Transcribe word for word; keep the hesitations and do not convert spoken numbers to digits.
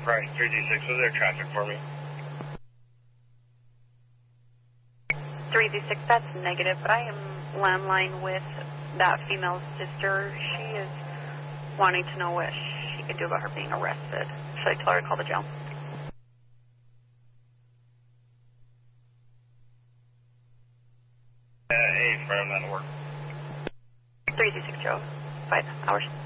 Right, three D six, was there traffic for me? three D six, that's negative, but I am landline with that female's sister. She is wanting to know what she could do about her being arrested. Should I tell her to call the jail? Uh, hey, firm, that'll work. three D six, Joe. Five hours.